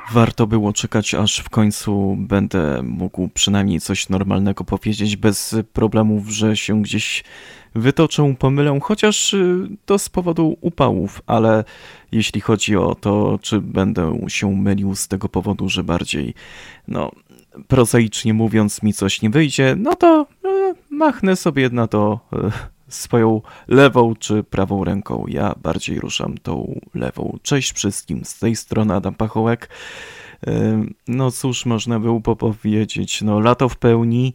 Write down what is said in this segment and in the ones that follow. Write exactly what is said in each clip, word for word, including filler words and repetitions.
Warto było czekać, aż w końcu będę mógł przynajmniej coś normalnego powiedzieć bez problemów, że się gdzieś wytoczą, pomylę, chociaż y, to z powodu upałów, ale jeśli chodzi o to, czy będę się mylił z tego powodu, że bardziej, no, prozaicznie mówiąc mi coś nie wyjdzie, no to y, machnę sobie na to y, swoją lewą czy prawą ręką. Ja bardziej ruszam tą lewą. Cześć wszystkim, z tej strony Adam Pachołek. Ym, No cóż, można było powiedzieć, no lato w pełni,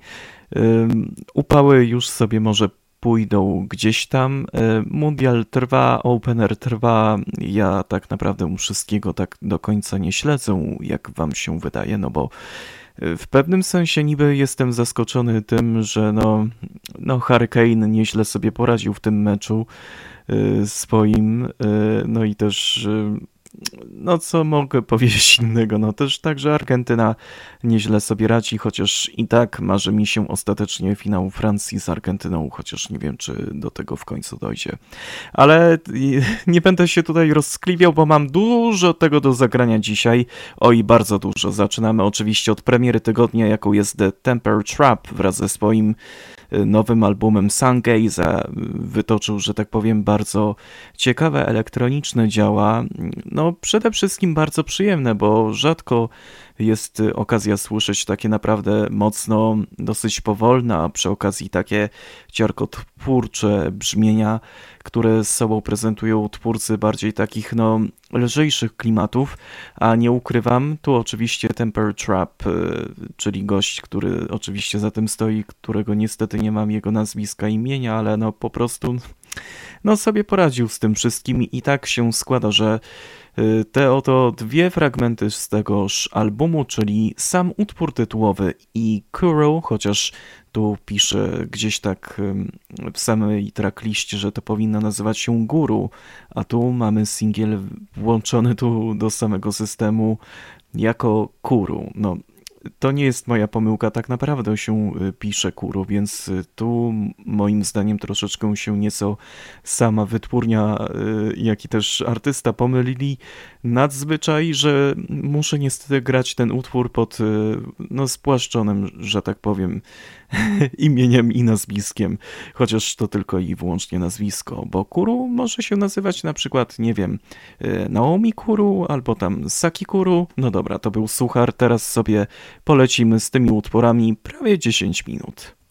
ym, upały już sobie może pójdą gdzieś tam, ym, mundial trwa, Open Air trwa, ja tak naprawdę wszystkiego tak do końca nie śledzę, jak wam się wydaje, no bo y, w pewnym sensie niby jestem zaskoczony tym, że no, no Harry Kane nieźle sobie poradził w tym meczu y, swoim, y, no i też y, no co mogę powiedzieć innego, no też także Argentyna nieźle sobie radzi, chociaż i tak marzy mi się ostatecznie finał Francji z Argentyną, chociaż nie wiem, czy do tego w końcu dojdzie. Ale i- nie będę się tutaj rozkliwiał, bo mam dużo tego do zagrania dzisiaj. Oj, bardzo dużo. Zaczynamy oczywiście od premiery tygodnia, jaką jest The Temper Trap wraz ze swoim y, nowym albumem Sungaze. Wytoczył, że tak powiem, bardzo ciekawe elektroniczne działa. No, przede wszystkim bardzo przyjemne, bo rzadko jest y, okazja słyszeć takie naprawdę mocno, dosyć powolne, a przy okazji takie ciarkotwórcze brzmienia, które z sobą prezentują twórcy bardziej takich, no, lżejszych klimatów, a nie ukrywam, tu oczywiście Temper Trap, y, czyli gość, który oczywiście za tym stoi, którego niestety nie mam jego nazwiska, imienia, ale no po prostu no sobie poradził z tym wszystkim i tak się składa, że y, te oto dwie fragmenty z tegoż albumu, czyli sam utwór tytułowy i Kuro, chociaż tu pisze gdzieś tak ym, w samej trackliście, że to powinno nazywać się Guru, a tu mamy singiel włączony tu do samego systemu jako Kuru. No, to nie jest moja pomyłka, tak naprawdę się y, pisze Kuru, więc y, tu m- moim zdaniem troszeczkę się nieco sama wytwórnia, y, jak i też artysta pomylili nadzwyczaj, że muszę niestety grać ten utwór pod y, no spłaszczonym, że tak powiem, imieniem i nazwiskiem, chociaż to tylko i wyłącznie nazwisko, bo Kuru może się nazywać na przykład, nie wiem, y, Naomi Kuru albo tam Saki Kuru. No dobra, to był suchar, teraz sobie polecimy z tymi utworami prawie dziesięć minut.